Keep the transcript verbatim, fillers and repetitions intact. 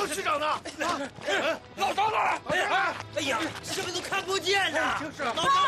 有区长呢？啊， 老张呢？ 哎哎呀，什么都看不见呐！ 就是老张。